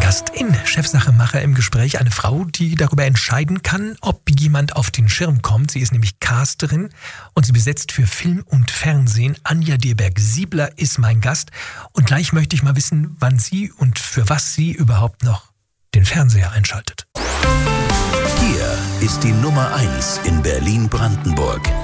Gast in Chefsache-Macher im Gespräch eine Frau, die darüber entscheiden kann, ob jemand auf den Schirm kommt. Sie ist nämlich Casterin und sie besetzt für Film und Fernsehen. Anja Dierberg-Siebler ist mein Gast. Und gleich möchte ich mal wissen, wann sie und für was sie überhaupt noch den Fernseher einschaltet. Hier ist die Nummer 1 in Berlin-Brandenburg.